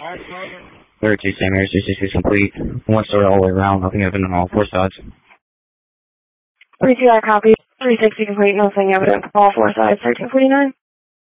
32 Sam Harris, 66 complete. One story all the way around, nothing evident on all four sides. 32 I copy. 360 complete, nothing evident on all four sides. 1349.